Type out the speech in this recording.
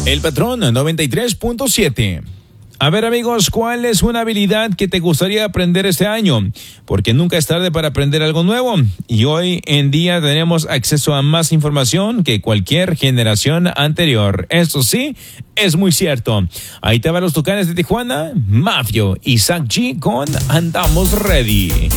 El Patrón 93.7. A ver, amigos, ¿cuál es una habilidad que te gustaría aprender este año? Porque nunca es tarde para aprender algo nuevo. Y hoy en día tenemos acceso a más información que cualquier generación anterior. Eso sí, es muy cierto. Ahí te van los Tucanes de Tijuana, Mafio y Zach G con Andamos Ready.